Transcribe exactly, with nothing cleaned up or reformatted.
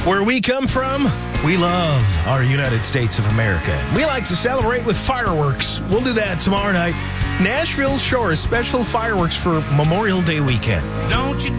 Where we come from, we love our United States of America. We like to celebrate with fireworks. We'll do that tomorrow night. Nashville Shores special fireworks for Memorial Day weekend. Don't you